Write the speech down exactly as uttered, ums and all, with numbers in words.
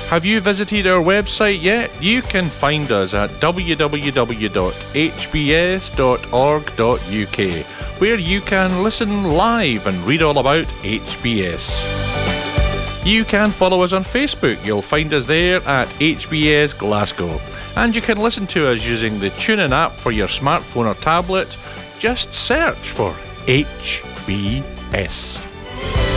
Have you visited our website yet? You can find us at w w w dot h b s dot org dot u k, where you can listen live and read all about H B S. You can follow us on Facebook. You'll find us there at H B S Glasgow. And you can listen to us using the TuneIn app for your smartphone or tablet. Just search for H B S.